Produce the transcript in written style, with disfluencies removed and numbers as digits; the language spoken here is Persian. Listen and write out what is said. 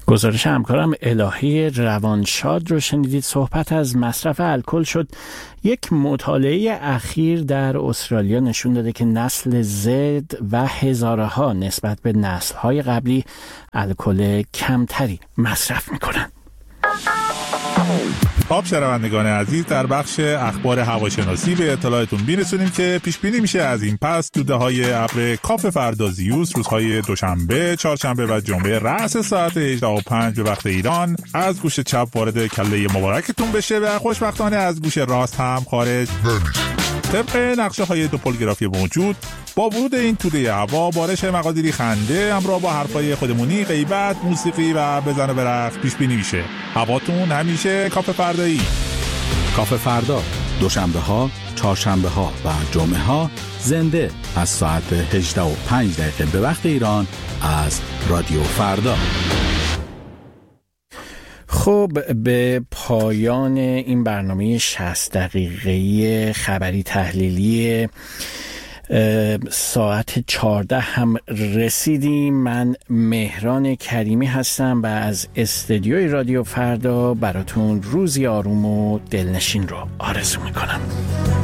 گزارش همکارم الهی روانشاد رو شنیدید. صحبت از مصرف الکل شد. یک مطالعه اخیر در استرالیا نشون داده که نسل زد و هزارها نسبت به نسل‌های قبلی الکل کمتری مصرف می‌کنن. خب شنوندگان عزیز، در بخش اخبار هواشناسی به اطلاعتون میرسونیم که پیش بینی میشه از این پس توده‌های ابر کاف فردا زیوس روزهای دوشنبه، چهارشنبه و جمعه رأس ساعت 18:05 به وقت ایران از گوش چپ وارد کله مبارکتون بشه و خوشبختانه از گوش راست هم خارج نمیشه. طبق نقشه‌های دوپلگرافی موجود، با ورود این توده هوا بارش مقادیری خنده همراه با حرفای خودمونی، غیبت، موسیقی و بزن و برقص پیش بینی میشه. هواتون همیشه کاف فردایی. کاف فردا دوشنبه ها، چهارشنبه ها و جمعه ها زنده از ساعت 18:05 به وقت ایران از رادیو فردا. خب به پایان این برنامه 60 دقیقه‌ای خبری تحلیلی ساعت 14 هم رسیدیم. من مهران کریمی هستم و از استدیوی رادیو فردا براتون روزی آروم و دلنشین رو آرزو میکنم.